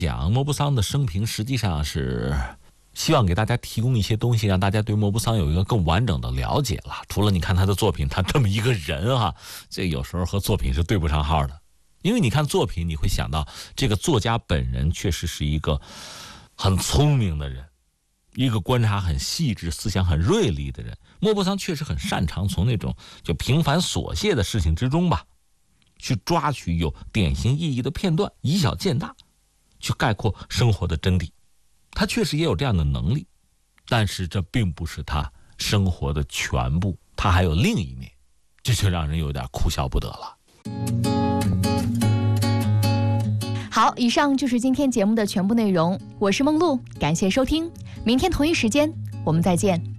讲莫泊桑的生平，实际上是希望给大家提供一些东西，让大家对莫泊桑有一个更完整的了解了。除了你看他的作品，他这么一个人哈，这有时候和作品是对不上号的。因为你看作品，你会想到这个作家本人确实是一个很聪明的人，一个观察很细致、思想很锐利的人。莫泊桑确实很擅长从那种就平凡琐屑的事情之中吧，去抓取有典型意义的片段，以小见大，去概括生活的真谛。他确实也有这样的能力，但是这并不是他生活的全部，他还有另一面，这就让人有点哭笑不得了。 好，以上就是今天节目的全部内容，我是梦露，感谢收听，明天同一时间我们再见。